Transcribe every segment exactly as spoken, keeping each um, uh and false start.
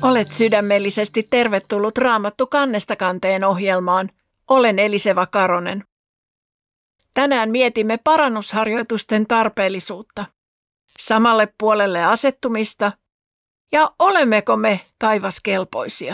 Olet sydämellisesti tervetullut Raamattu kannesta kanteen ohjelmaan. Olen Eliseva Karonen. Tänään mietimme parannusharjoitusten tarpeellisuutta, samalle puolelle asettumista ja olemmeko me taivaskelpoisia.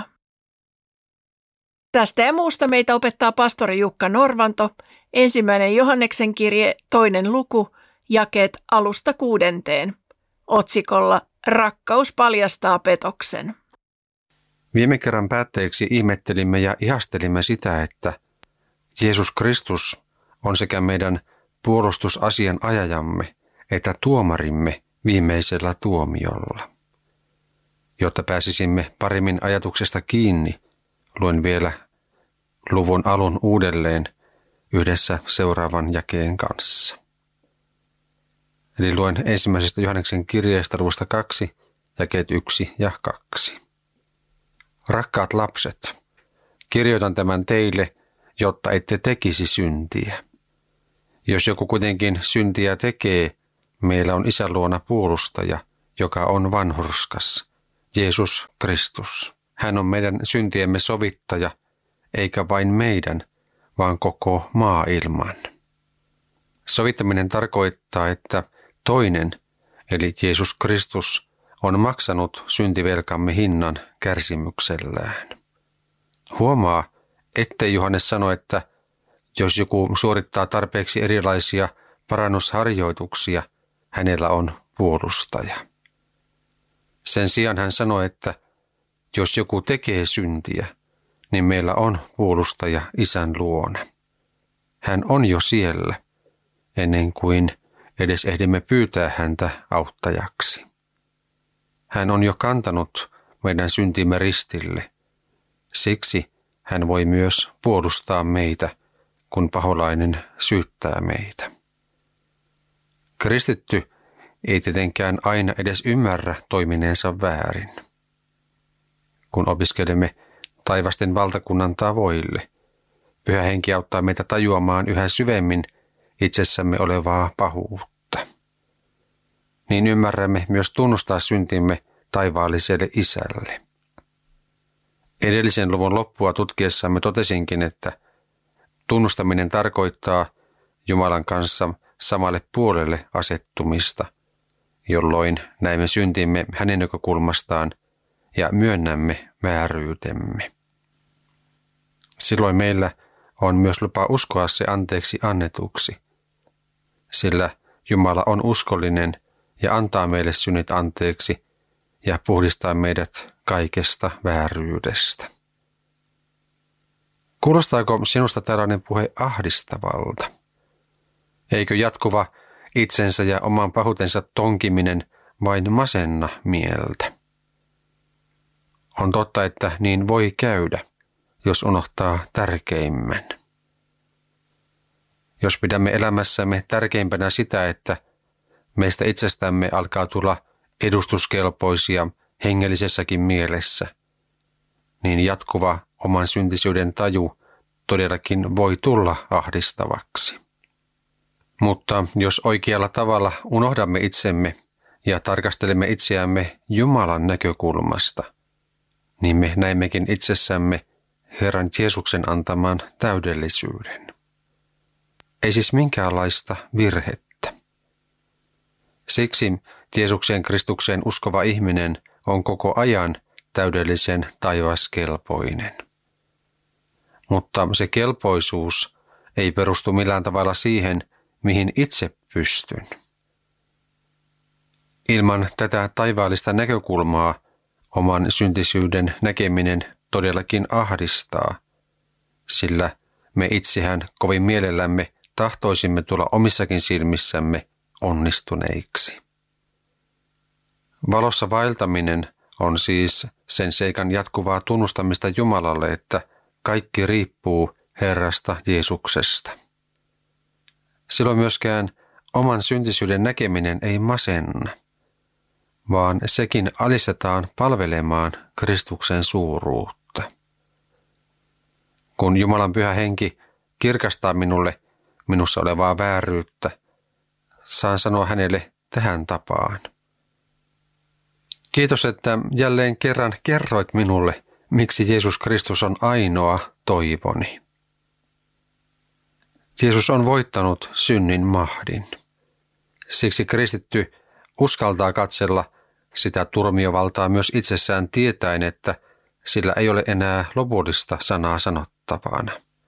Tästä ja muusta meitä opettaa pastori Jukka Norvanto, ensimmäinen Johanneksen kirje, toinen luku, jakeet alusta kuudenteen, otsikolla Rakkaus paljastaa petoksen. Viime kerran päätteeksi ihmettelimme ja ihastelimme sitä, että Jeesus Kristus on sekä meidän puolustusasian ajajamme että tuomarimme viimeisellä tuomiolla. Jotta pääsisimme paremmin ajatuksesta kiinni, luen vielä luvun alun uudelleen yhdessä seuraavan jakeen kanssa. Eli luen ensimmäisestä Johanneksen kirjeestä luvusta kaksi, jakeet yksi ja kaksi. Rakkaat lapset, kirjoitan tämän teille, jotta ette tekisi syntiä. Jos joku kuitenkin syntiä tekee, meillä on Isän luona puolustaja, joka on vanhurskas, Jeesus Kristus. Hän on meidän syntiemme sovittaja, eikä vain meidän, vaan koko maailman. Sovittaminen tarkoittaa, että toinen, eli Jeesus Kristus, on maksanut syntivelkamme hinnan kärsimyksellään. Huomaa, ettei Johannes sano, että jos joku suorittaa tarpeeksi erilaisia parannusharjoituksia, hänellä on puolustaja. Sen sijaan hän sanoi, että jos joku tekee syntiä, niin meillä on puolustaja Isän luona. Hän on jo siellä, ennen kuin edes ehdimme pyytää häntä auttajaksi. Hän on jo kantanut meidän syntimme ristille. Siksi hän voi myös puolustaa meitä, kun paholainen syyttää meitä. Kristitty ei tietenkään aina edes ymmärrä toimineensa väärin. Kun opiskelemme taivasten valtakunnan tavoille, Pyhä Henki auttaa meitä tajuamaan yhä syvemmin itsessämme olevaa pahuutta. Niin ymmärrämme myös tunnustaa syntimme taivaalliselle Isälle. Edellisen luvun loppua tutkiessamme totesinkin, että tunnustaminen tarkoittaa Jumalan kanssa samalle puolelle asettumista, jolloin näemme syntimme hänen näkökulmastaan ja myönnämme vääryytemme. Silloin meillä on myös lupa uskoa se anteeksi annetuksi, sillä Jumala on uskollinen ja antaa meille synnit anteeksi ja puhdistaa meidät kaikesta vääryydestä. Kuulostaako sinusta tällainen puhe ahdistavalta? Eikö jatkuva itsensä ja oman pahuutensa tonkiminen vain masenna mieltä? On totta, että niin voi käydä, jos unohtaa tärkeimmän. Jos pidämme elämässämme tärkeimpänä sitä, että meistä itsestämme alkaa tulla edustuskelpoisia hengellisessäkin mielessä, niin jatkuva oman syntisyyden taju todellakin voi tulla ahdistavaksi. Mutta jos oikealla tavalla unohdamme itsemme ja tarkastelemme itseämme Jumalan näkökulmasta, niin me näemmekin itsessämme Herran Jeesuksen antaman täydellisyyden. Ei siis minkäänlaista virhettä. Siksi Jeesukseen Kristukseen uskova ihminen on koko ajan täydellisen taivaskelpoinen. Mutta se kelpoisuus ei perustu millään tavalla siihen, mihin itse pystyn. Ilman tätä taivaallista näkökulmaa oman syntisyyden näkeminen todellakin ahdistaa, sillä me itsehän kovin mielellämme tahtoisimme tulla omissakin silmissämme onnistuneiksi. Valossa vaeltaminen on siis sen seikan jatkuvaa tunnustamista Jumalalle, että kaikki riippuu Herrasta Jeesuksesta. Silloin myöskään oman syntisyyden näkeminen ei masenna, vaan sekin alistetaan palvelemaan Kristuksen suuruutta. Kun Jumalan Pyhä Henki kirkastaa minulle minussa olevaa vääryyttä, saan sanoa hänelle tähän tapaan. Kiitos, että jälleen kerran kerroit minulle, miksi Jeesus Kristus on ainoa toivoni. Jeesus on voittanut synnin mahdin. Siksi kristitty uskaltaa katsella sitä turmiovaltaa myös itsessään tietäen, että sillä ei ole enää lopullista sanaa sanottavana.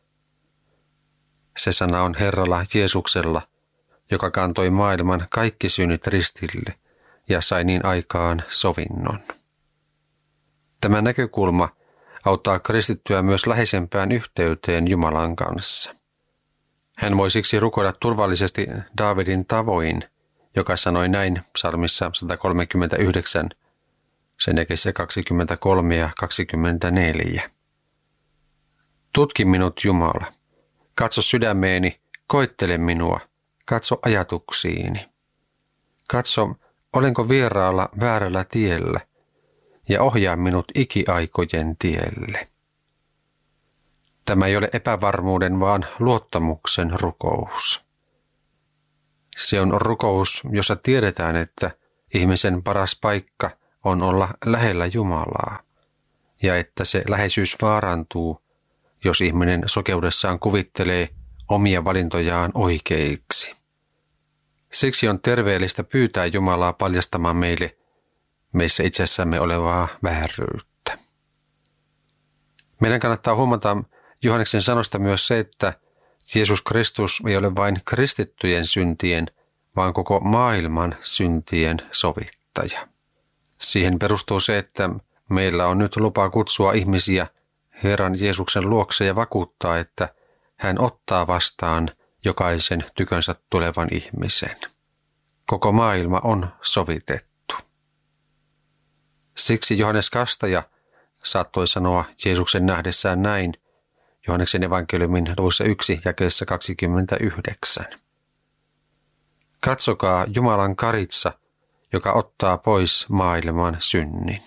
Se sana on Herralla Jeesuksella, joka kantoi maailman kaikki synnit ristille ja sai niin aikaan sovinnon. Tämä näkökulma auttaa kristittyä myös läheisempään yhteyteen Jumalan kanssa. Hän voi siksi rukoilla turvallisesti Daavidin tavoin, joka sanoi näin psalmissa sata kolmekymmentäyhdeksän, sen jakeissa kaksikymmentäkolme ja kaksikymmentäneljä. Tutki minut, Jumala. Katso sydämeeni, koettele minua, katso ajatuksiini. Katso, olenko vieraalla väärällä tiellä, ja ohjaa minut ikiaikojen tielle. Tämä ei ole epävarmuuden, vaan luottamuksen rukous. Se on rukous, jossa tiedetään, että ihmisen paras paikka on olla lähellä Jumalaa, ja että se läheisyys vaarantuu, jos ihminen sokeudessaan kuvittelee omia valintojaan oikeiksi. Siksi on terveellistä pyytää Jumalaa paljastamaan meille meissä itsessämme olevaa vääryyttä. Meidän kannattaa huomata Johanneksen sanosta myös se, että Jeesus Kristus ei ole vain kristittyjen syntien, vaan koko maailman syntien sovittaja. Siihen perustuu se, että meillä on nyt lupa kutsua ihmisiä Herran Jeesuksen luokse ja vakuuttaa, että hän ottaa vastaan jokaisen tykönsä tulevan ihmisen. Koko maailma on sovitettu. Siksi Johannes Kastaja saattoi sanoa Jeesuksen nähdessään näin Johanneksen evankeliumin luvussa yksi jakeessa kaksikymmentäyhdeksän. Katsokaa Jumalan karitsa, joka ottaa pois maailman synnin.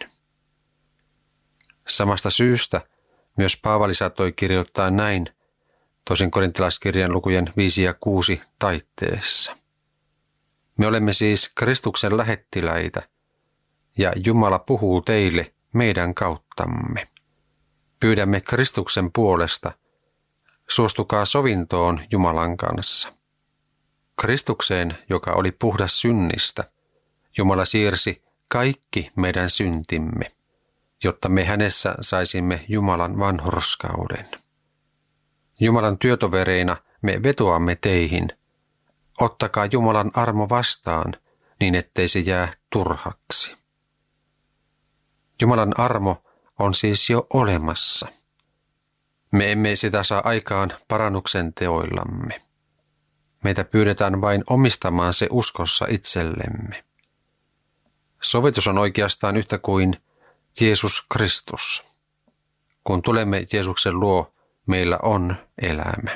Samasta syystä myös Paavali saattoi kirjoittaa näin toisen korintalaiskirjan lukujen viisi ja kuusi taitteessa. Me olemme siis Kristuksen lähettiläitä, ja Jumala puhuu teille meidän kauttamme. Pyydämme Kristuksen puolesta, suostukaa sovintoon Jumalan kanssa. Kristukseen, joka oli puhdas synnistä, Jumala siirsi kaikki meidän syntimme, jotta me hänessä saisimme Jumalan vanhurskauden. Jumalan työtovereina me vetoamme teihin. Ottakaa Jumalan armo vastaan, niin ettei se jää turhaksi. Jumalan armo on siis jo olemassa. Me emme sitä saa aikaan parannuksen teoillamme. Meitä pyydetään vain omistamaan se uskossa itsellemme. Sovitus on oikeastaan yhtä kuin Jeesus Kristus. Kun tulemme Jeesuksen luo, meillä on elämä.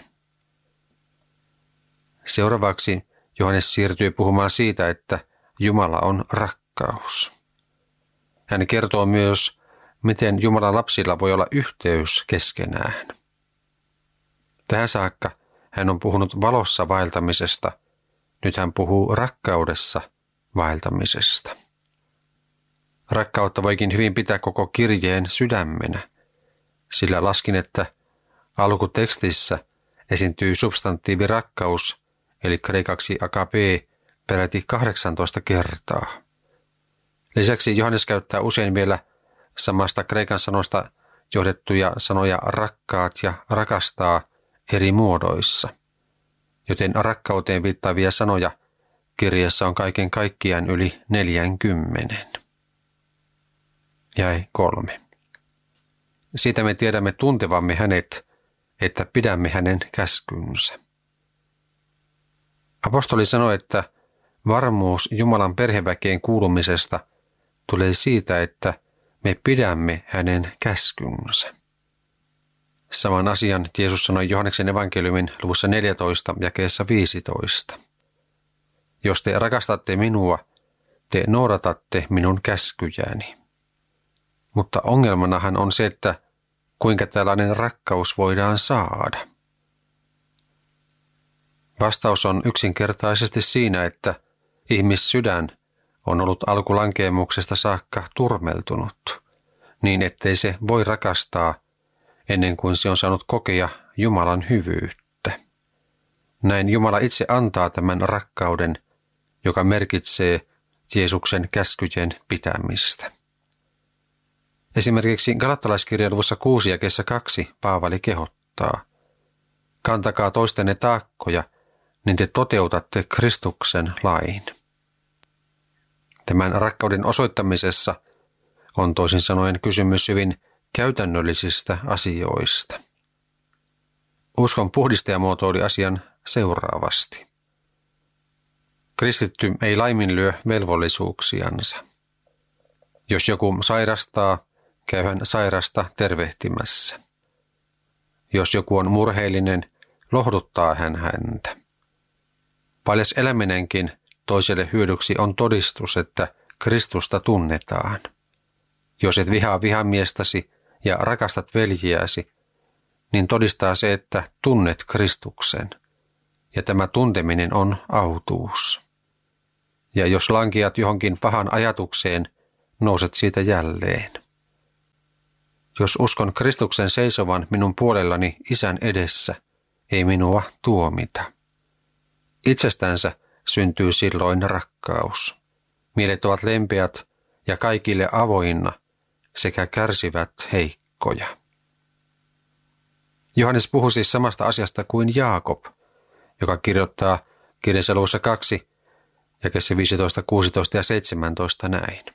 Seuraavaksi Johannes siirtyy puhumaan siitä, että Jumala on rakkaus. Hän kertoo myös, miten Jumalan lapsilla voi olla yhteys keskenään. Tähän saakka hän on puhunut valossa vaeltamisesta, nyt hän puhuu rakkaudessa vaeltamisesta. Rakkautta voikin hyvin pitää koko kirjeen sydämenä, sillä laskin, että alkutekstissä esiintyy substantiivi rakkaus, eli kreikaksi agape, peräti kahdeksantoista kertaa. Lisäksi Johannes käyttää usein vielä samasta kreikan sanosta johdettuja sanoja rakkaat ja rakastaa eri muodoissa, joten rakkauteen viittaavia sanoja kirjassa on kaiken kaikkiaan yli neljänkymmenen. Jäi kolme. Siitä me tiedämme tuntevamme hänet, että pidämme hänen käskynsä. Apostoli sanoi, että varmuus Jumalan perheväkeen kuulumisesta tulee siitä, että me pidämme hänen käskynsä. Saman asian Jeesus sanoi Johanneksen evankeliumin luvussa neljätoista jakeessa viisitoista. Jos te rakastatte minua, te noudatatte minun käskyjäni. Mutta ongelmanahan on se, että kuinka tällainen rakkaus voidaan saada. Vastaus on yksinkertaisesti siinä, että ihmissydän on ollut alkulankeemuksesta saakka turmeltunut, niin ettei se voi rakastaa ennen kuin se on saanut kokea Jumalan hyvyyttä. Näin Jumala itse antaa tämän rakkauden, joka merkitsee Jeesuksen käskyjen pitämistä. Esimerkiksi Galattalaiskirjan luvussa kuusi jakeessa kaksi Paavali kehottaa: kantakaa toistenne taakkoja, niin te toteutatte Kristuksen lain. Tämän rakkauden osoittamisessa on toisin sanoen kysymys hyvin käytännöllisistä asioista. Uskon puhdistaja muotoili asian seuraavasti. Kristitty ei laiminlyö velvollisuuksiansa. Jos joku sairastaa, käy hän sairasta tervehtimässä. Jos joku on murheellinen, lohduttaa hän häntä. Paljas eläminenkin toiselle hyödyksi on todistus, että Kristusta tunnetaan. Jos et vihaa vihamiestäsi ja rakastat veljiäsi, niin todistaa se, että tunnet Kristuksen. Ja tämä tunteminen on autuus. Ja jos lankiat johonkin pahan ajatukseen, nouset siitä jälleen. Jos uskon Kristuksen seisovan minun puolellani Isän edessä, ei minua tuomita. Itsestänsä syntyy silloin rakkaus. Mielet ovat lempeät ja kaikille avoinna sekä kärsivät heikkoja. Johannes puhui siis samasta asiasta kuin Jaakob, joka kirjoittaa kirjansa luvussa kaksi, jakeessa viisitoista, kuusitoista ja seitsemäntoista näin.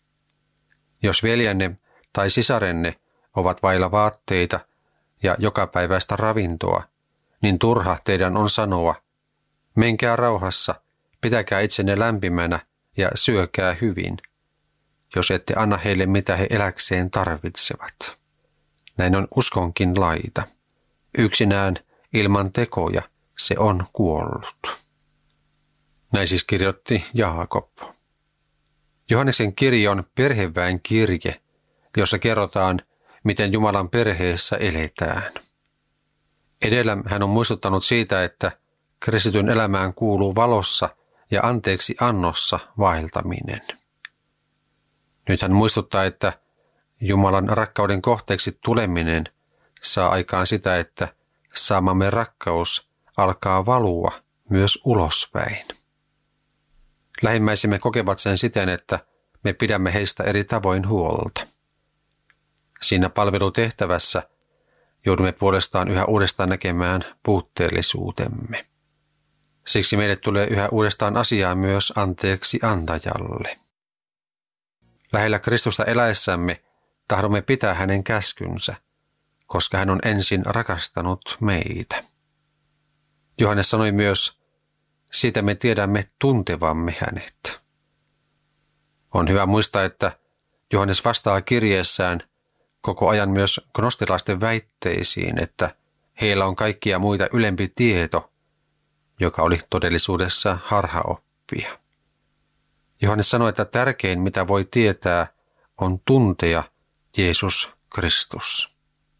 Jos veljänne tai sisarenne ovat vailla vaatteita ja jokapäiväistä ravintoa, niin turha teidän on sanoa: menkää rauhassa, pitäkää itsenne lämpimänä ja syökää hyvin, jos ette anna heille mitä he eläkseen tarvitsevat. Näin on uskonkin laita. Yksinään ilman tekoja se on kuollut. Näin siis kirjoitti Jaakob. Johanneksen kirje on perheväen kirje, jossa kerrotaan, miten Jumalan perheessä eletään. Edellä hän on muistuttanut siitä, että kristityn elämään kuuluu valossa ja anteeksi annossa vaeltaminen. Nyt hän muistuttaa, että Jumalan rakkauden kohteeksi tuleminen saa aikaan sitä, että saamamme rakkaus alkaa valua myös ulospäin. Lähimmäisemme kokevat sen siten, että me pidämme heistä eri tavoin huolta. Siinä palvelutehtävässä joudumme puolestaan yhä uudestaan näkemään puutteellisuutemme. Siksi meille tulee yhä uudestaan asiaa myös anteeksi antajalle. Lähellä Kristusta eläessämme tahdomme pitää hänen käskynsä, koska hän on ensin rakastanut meitä. Johannes sanoi myös: siitä me tiedämme tuntevamme hänet. On hyvä muistaa, että Johannes vastaa kirjeessään koko ajan myös gnostilaisten väitteisiin, että heillä on kaikkia muita ylempi tieto, joka oli todellisuudessa harhaoppia. Johannes sanoi, että tärkein mitä voi tietää on tuntea Jeesus Kristus.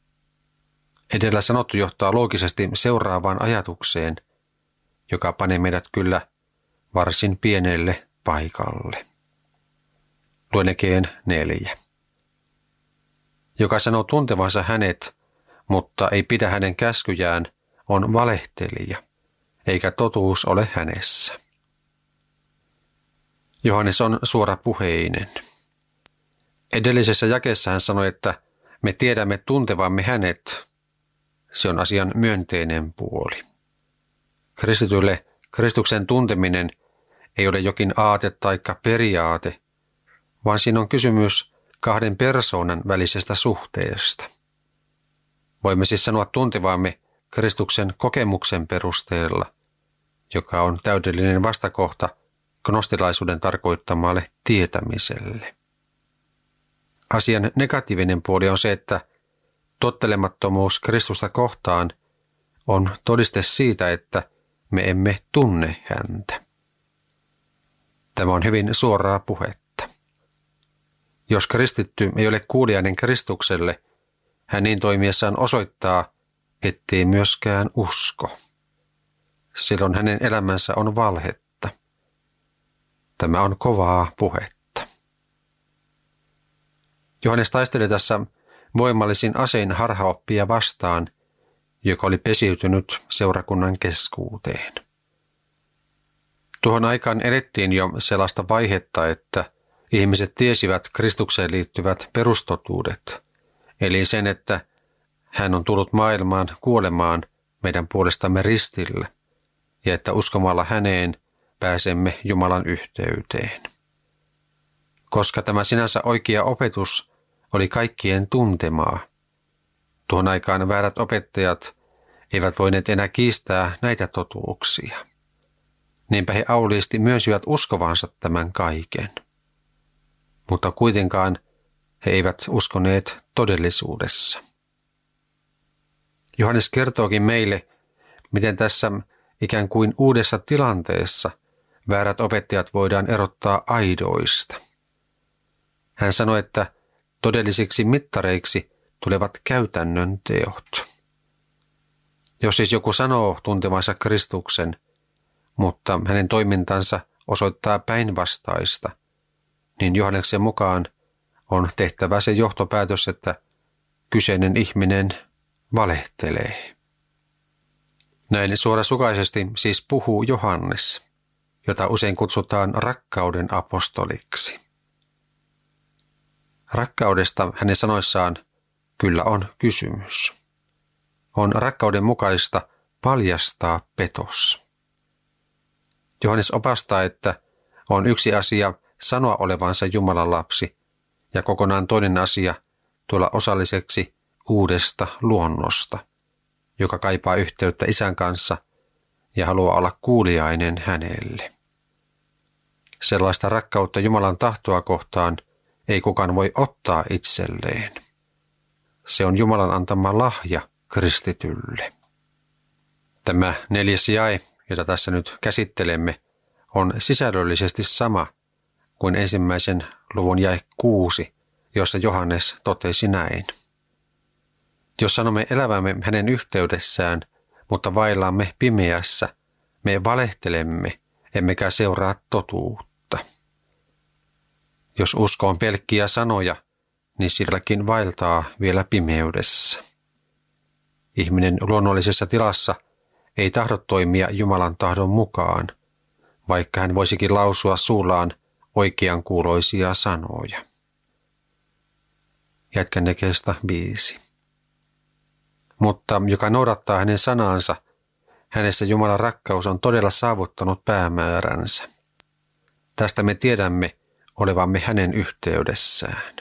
Edellä sanottu johtaa loogisesti seuraavaan ajatukseen, joka panee meidät kyllä varsin pienelle paikalle. Luen ekeen neljä. Joka sanoo tuntevansa hänet, mutta ei pidä hänen käskyjään, on valehtelija, eikä totuus ole hänessä. Johannes on suorapuheinen. Edellisessä jakeessa hän sanoi, että me tiedämme tuntevamme hänet. Se on asian myönteinen puoli. Kristitylle Kristuksen tunteminen ei ole jokin aate tai periaate, vaan siinä on kysymys kahden persoonan välisestä suhteesta. Voimme siis sanoa tuntevamme Kristuksen kokemuksen perusteella, joka on täydellinen vastakohta gnostilaisuuden tarkoittamalle tietämiselle. Asian negatiivinen puoli on se, että tottelemattomuus Kristusta kohtaan on todiste siitä, että me emme tunne häntä. Tämä on hyvin suoraa puhetta. Jos kristitty ei ole kuulijainen Kristukselle, hän niin toimiessaan osoittaa, ettei myöskään usko. Silloin hänen elämänsä on valhetta. Tämä on kovaa puhetta. Johannes taisteli tässä voimallisin asein harhaoppia vastaan, joka oli pesiytynyt seurakunnan keskuuteen. Tuohon aikaan elettiin jo sellaista vaihetta, että ihmiset tiesivät Kristukseen liittyvät perustotuudet, eli sen, että hän on tullut maailmaan kuolemaan meidän puolestamme ristillä, ja että uskomalla häneen pääsemme Jumalan yhteyteen. Koska tämä sinänsä oikea opetus oli kaikkien tuntemaa, tuohon aikaan väärät opettajat eivät voineet enää kiistää näitä totuuksia. Niinpä he auliisti myönsivät uskovansa tämän kaiken. Mutta kuitenkaan he eivät uskoneet todellisuudessa. Johannes kertookin meille, miten tässä ikään kuin uudessa tilanteessa väärät opettajat voidaan erottaa aidoista. Hän sanoi, että todellisiksi mittareiksi tulevat käytännön teot. Jos siis joku sanoo tuntevansa Kristuksen, mutta hänen toimintansa osoittaa päinvastaista, niin Johanneksen mukaan on tehtävä se johtopäätös, että kyseinen ihminen valehtelee. Näin suorasukaisesti siis puhuu Johannes, jota usein kutsutaan rakkauden apostoliksi. Rakkaudesta hänen sanoissaan kyllä on kysymys. On rakkauden mukaista paljastaa petos. Johannes opastaa, että on yksi asia sanoa olevansa Jumalan lapsi ja kokonaan toinen asia tulla osalliseksi uudesta luonnosta, joka kaipaa yhteyttä Isän kanssa ja haluaa olla kuuliainen hänelle. Sellaista rakkautta Jumalan tahtoa kohtaan ei kukaan voi ottaa itselleen. Se on Jumalan antama lahja kristitylle. Tämä neljäs jae, jota tässä nyt käsittelemme, on sisällöllisesti sama kuin ensimmäisen luvun jae kuusi, jossa Johannes totesi näin. Jos sanomme elävämme hänen yhteydessään, mutta vaillaamme pimeässä, me valehtelemme, emmekä seuraa totuutta. Jos usko on pelkkiä sanoja, niin silläkin vaeltaa vielä pimeydessä. Ihminen luonnollisessa tilassa ei tahdo toimia Jumalan tahdon mukaan, vaikka hän voisikin lausua suullaan oikean kuuloisia sanoja. Jatkan jakeesta viisi. Mutta joka noudattaa hänen sanaansa, hänessä Jumalan rakkaus on todella saavuttanut päämääränsä. Tästä me tiedämme olevamme hänen yhteydessään.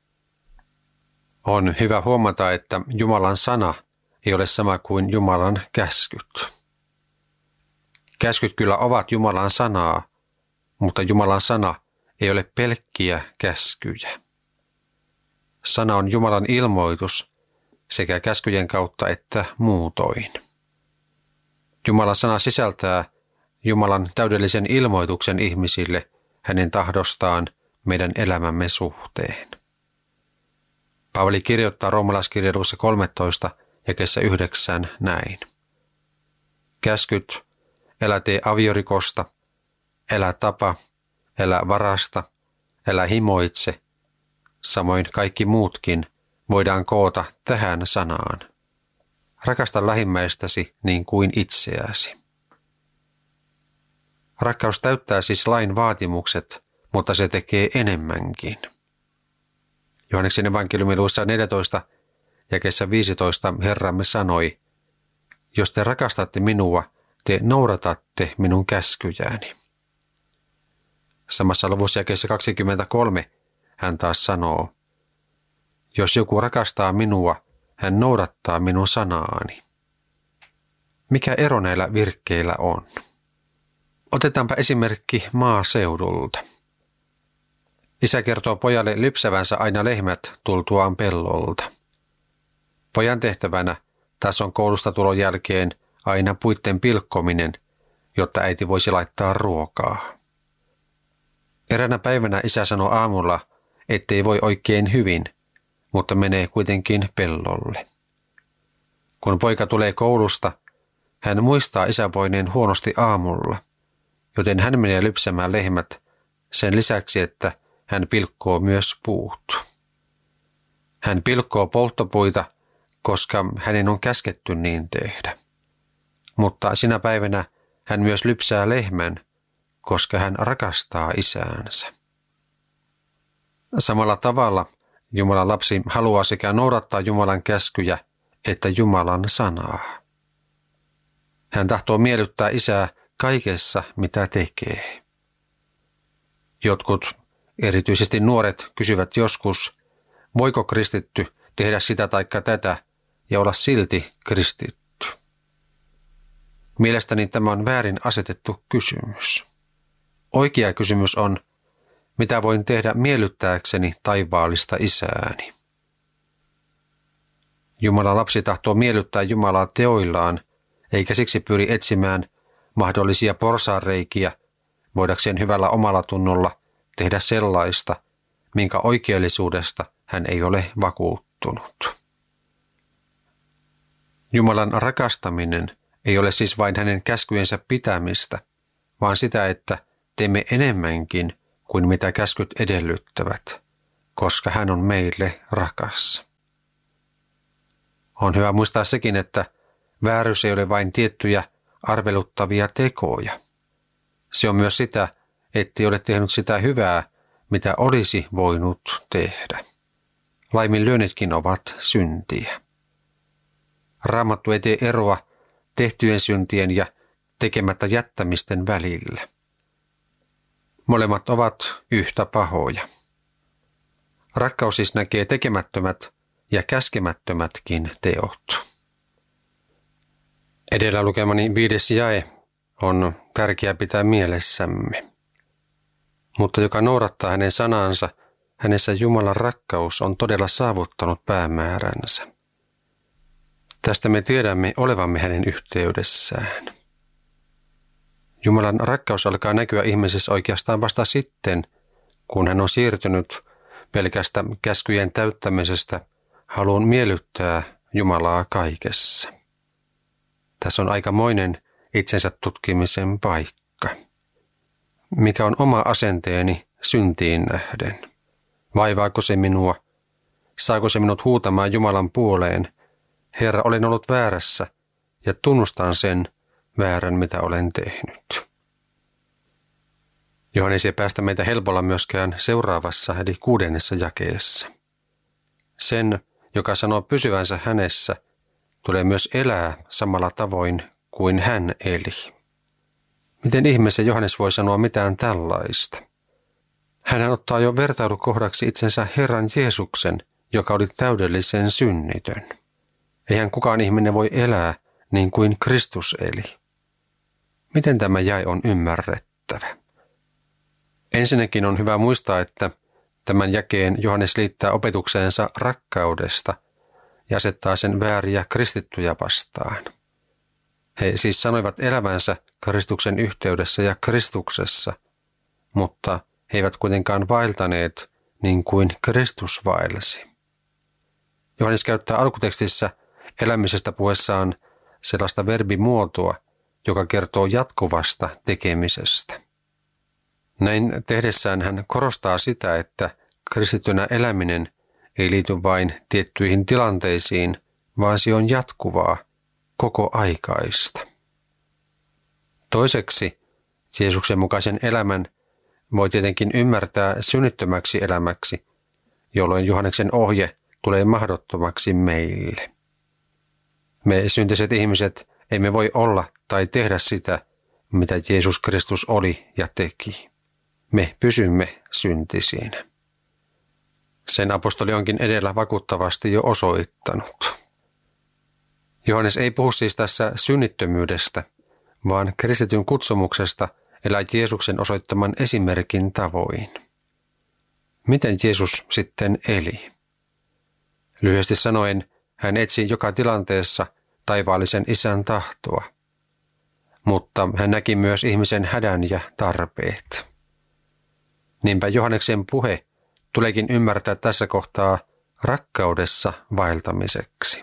On hyvä huomata, että Jumalan sana ei ole sama kuin Jumalan käskyt. Käskyt kyllä ovat Jumalan sanaa, mutta Jumalan sana ei ole pelkkiä käskyjä. Sana on Jumalan ilmoitus sekä käskyjen kautta että muutoin. Jumalan sana sisältää Jumalan täydellisen ilmoituksen ihmisille hänen tahdostaan meidän elämämme suhteen. Paavali kirjoittaa roomalaiskirjeen luvussa kolmetoista jakeessa yhdeksän näin. Käskyt, älä tee aviorikosta, älä tapa, älä varasta, älä himoitse, samoin kaikki muutkin voidaan koota tähän sanaan. Rakasta lähimmäistäsi niin kuin itseäsi. Rakkaus täyttää siis lain vaatimukset, mutta se tekee enemmänkin. Johanneksen evankeliumin luvussa neljätoista jakeessa viisitoista Herramme sanoi, jos te rakastatte minua, te noudatatte minun käskyjääni. Samassa luvussa jakeessa kaksikymmentäkolme hän taas sanoo, jos joku rakastaa minua, hän noudattaa minun sanaani. Mikä ero näillä virkkeillä on? Otetaanpa esimerkki maaseudulta. Isä kertoo pojalle lypsävänsä aina lehmät tultuaan pellolta. Pojan tehtävänä tässä on koulusta tulon jälkeen aina puitten pilkkominen, jotta äiti voisi laittaa ruokaa. Eräänä päivänä isä sanoi aamulla, ettei voi oikein hyvin, mutta menee kuitenkin pellolle. Kun poika tulee koulusta, hän muistaa isävoineen huonosti aamulla, joten hän menee lypsämään lehmät sen lisäksi, että hän pilkkoo myös puut. Hän pilkkoo polttopuita, koska hänen on käsketty niin tehdä. Mutta sinä päivänä hän myös lypsää lehmän, koska hän rakastaa isäänsä. Samalla tavalla Jumalan lapsi haluaa sekä noudattaa Jumalan käskyjä että Jumalan sanaa. Hän tahtoo miellyttää isää kaikessa, mitä tekee. Jotkut, erityisesti nuoret, kysyvät joskus, voiko kristitty tehdä sitä taikka tätä ja olla silti kristitty. Mielestäni tämä on väärin asetettu kysymys. Oikea kysymys on, mitä voin tehdä miellyttääkseni taivaallista isääni. Jumalan lapsi tahtoo miellyttää Jumalaa teoillaan, eikä siksi pyri etsimään mahdollisia porsaanreikiä, voidakseen hyvällä omalla tunnolla tehdä sellaista, minkä oikeellisuudesta hän ei ole vakuuttunut. Jumalan rakastaminen ei ole siis vain hänen käskyjensä pitämistä, vaan sitä, että teemme enemmänkin kuin mitä käskyt edellyttävät, koska hän on meille rakas. On hyvä muistaa sekin, että vääryys ei ole vain tiettyjä arveluttavia tekoja. Se on myös sitä, ettei ole tehnyt sitä hyvää, mitä olisi voinut tehdä. Laiminlyönnitkin ovat syntiä. Raamattu ei tee eroa tehtyjen syntien ja tekemättä jättämisten välillä. Molemmat ovat yhtä pahoja. Rakkaus siis näkee tekemättömät ja käskemättömätkin teot. Edellä lukemani viides jae on tärkeää pitää mielessämme. Mutta joka noudattaa hänen sanansa, hänessä Jumalan rakkaus on todella saavuttanut päämääränsä. Tästä me tiedämme olevamme hänen yhteydessään. Jumalan rakkaus alkaa näkyä ihmisessä oikeastaan vasta sitten, kun hän on siirtynyt pelkästä käskyjen täyttämisestä haluun miellyttää Jumalaa kaikessa. Tässä on aikamoinen itsensä tutkimisen paikka. Mikä on oma asenteeni syntiin nähden? Vaivaako se minua? Saako se minut huutamaan Jumalan puoleen? Herra, olen ollut väärässä ja tunnustan sen väärän, mitä olen tehnyt. Johannes ei päästä meitä helpolla myöskään seuraavassa eli kuudennessa jakeessa. Sen, joka sanoo pysyvänsä hänessä, tulee myös elää samalla tavoin kuin hän eli. Miten ihmeessä Johannes voi sanoa mitään tällaista? Hän ottaa jo vertailukohdaksi itsensä Herran Jeesuksen, joka oli täydellisen synnitön. Eihän kukaan ihminen voi elää niin kuin Kristus eli. Miten tämä jae on ymmärrettävä? Ensinnäkin on hyvä muistaa, että tämän jakeen Johannes liittää opetukseensa rakkaudesta ja asettaa sen vääriä kristittyjä vastaan. He siis sanoivat elävänsä Kristuksen yhteydessä ja Kristuksessa, mutta he eivät kuitenkaan vaeltaneet niin kuin Kristus vaelsi. Johannes käyttää alkutekstissä elämisestä puhuessaan sellaista verbimuotoa, joka kertoo jatkuvasta tekemisestä. Näin tehdessään hän korostaa sitä, että kristittynä eläminen ei liity vain tiettyihin tilanteisiin, vaan se on jatkuvaa, koko aikaista. Toiseksi Jeesuksen mukaisen elämän voi tietenkin ymmärtää synnittömäksi elämäksi, jolloin Johanneksen ohje tulee mahdottomaksi meille. Me syntiset ihmiset emme voi olla tai tehdä sitä, mitä Jeesus Kristus oli ja teki. Me pysymme syntisinä. Sen apostoli onkin edellä vakuuttavasti jo osoittanut. Johannes ei puhu siis tässä synnittömyydestä, vaan kristityn kutsumuksesta elää Jeesuksen osoittaman esimerkin tavoin. Miten Jeesus sitten eli? Lyhyesti sanoen, hän etsi joka tilanteessa taivaallisen isän tahtoa, mutta hän näki myös ihmisen hädän ja tarpeet. Niinpä Johanneksen puhe tuleekin ymmärtää tässä kohtaa rakkaudessa vaeltamiseksi.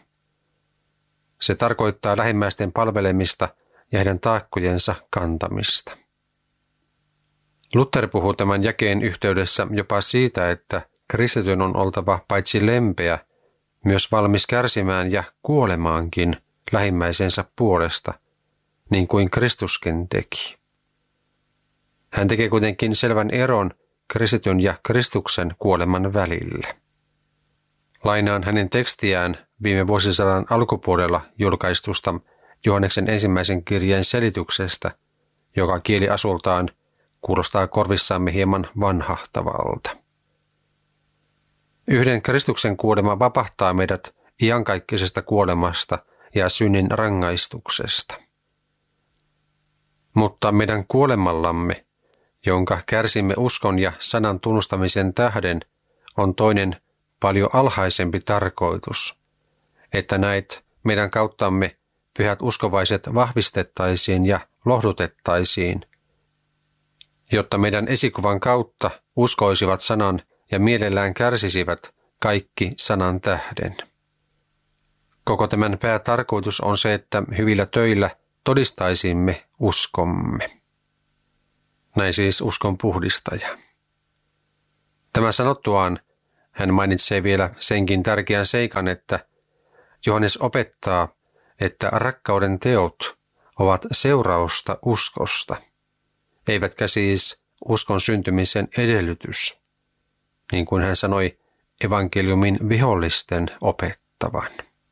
Se tarkoittaa lähimmäisten palvelemista ja heidän taakkojensa kantamista. Luther puhuu tämän jakeen yhteydessä jopa siitä, että kristityn on oltava paitsi lempeä, myös valmis kärsimään ja kuolemaankin lähimmäisensä puolesta, niin kuin Kristuskin teki. Hän tekee kuitenkin selvän eron kristityn ja Kristuksen kuoleman välillä. Lainaan hänen tekstiään viime vuosisadan alkupuolella julkaistusta Johanneksen ensimmäisen kirjeen selityksestä, joka kieliasultaan kuulostaa korvissamme hieman vanhahtavalta. Yhden Kristuksen kuolema vapahtaa meidät iankaikkisesta kuolemasta ja synnin rangaistuksesta. Mutta meidän kuolemallamme, jonka kärsimme uskon ja sanan tunnustamisen tähden, on toinen paljon alhaisempi tarkoitus, että näet meidän kauttamme pyhät uskovaiset vahvistettaisiin ja lohdutettaisiin, jotta meidän esikuvan kautta uskoisivat sanan ja mielellään kärsisivät kaikki sanan tähden. Koko tämän päätarkoitus on se, että hyvillä töillä todistaisimme uskomme. Näin siis uskon puhdistaja. Tämä sanottuaan hän mainitsee vielä senkin tärkeän seikan, että Johannes opettaa, että rakkauden teot ovat seurausta uskosta, eivätkä siis uskon syntymisen edellytys, niin kuin hän sanoi evankeliumin vihollisten opettavan.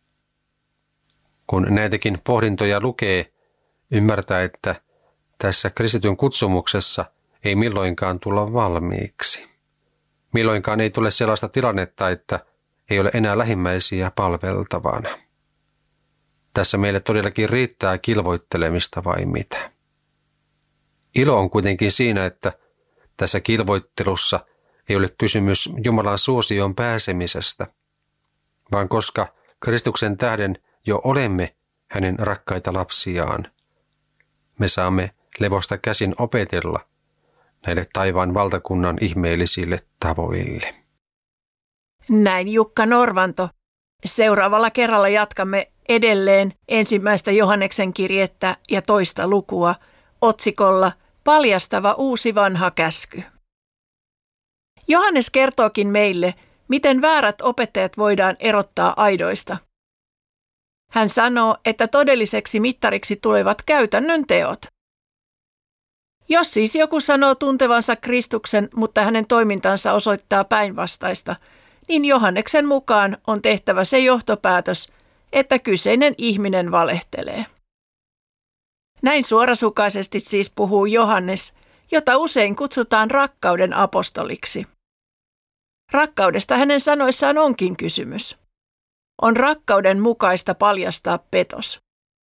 Kun näitäkin pohdintoja lukee, ymmärtää, että tässä kristityn kutsumuksessa ei milloinkaan tulla valmiiksi. Milloinkaan ei tule sellaista tilannetta, että ei ole enää lähimmäisiä palveltavana. Tässä meille todellakin riittää kilvoittelemista vai mitä? Ilo on kuitenkin siinä, että tässä kilvoittelussa ei ole kysymys Jumalan suosioon pääsemisestä, vaan koska Kristuksen tähden jo olemme hänen rakkaita lapsiaan, me saamme levosta käsin opetella näille taivaan valtakunnan ihmeellisille tavoille. Näin Jukka Norvanto. Seuraavalla kerralla jatkamme edelleen ensimmäistä Johanneksen kirjettä ja toista lukua otsikolla Paljastava uusi vanha käsky. Johannes kertookin meille, miten väärät opettajat voidaan erottaa aidoista. Hän sanoo, että todelliseksi mittariksi tulevat käytännön teot. Jos siis joku sanoo tuntevansa Kristuksen, mutta hänen toimintansa osoittaa päinvastaista, niin Johanneksen mukaan on tehtävä se johtopäätös, että kyseinen ihminen valehtelee. Näin suorasukaisesti siis puhuu Johannes, jota usein kutsutaan rakkauden apostoliksi. Rakkaudesta hänen sanoissaan onkin kysymys. On rakkauden mukaista paljastaa petos.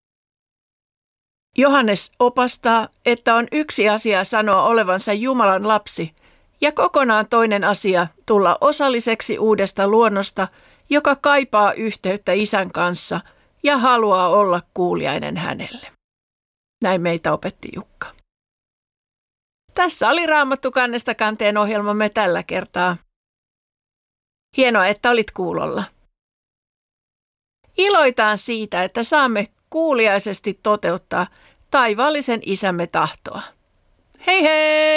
Johannes opastaa, että on yksi asia sanoa olevansa Jumalan lapsi ja kokonaan toinen asia tulla osalliseksi uudesta luonnosta, joka kaipaa yhteyttä Isän kanssa ja haluaa olla kuuliainen hänelle. Näin meitä opetti Jukka. Tässä oli Raamattu kannesta kanteen ohjelmamme tällä kertaa. Hienoa, että olit kuulolla. Iloitaan siitä, että saamme kuuliaisesti toteuttaa taivaallisen Isämme tahtoa. Hei hei!